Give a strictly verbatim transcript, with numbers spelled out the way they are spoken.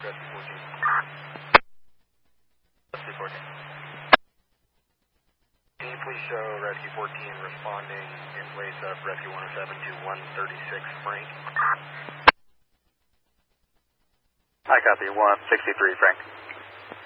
Rescue fourteen. Rescue fourteen. Can you please show Rescue fourteen responding in place of Rescue one oh seven to one thirty-six Frank? I copy, one sixty-three Frank.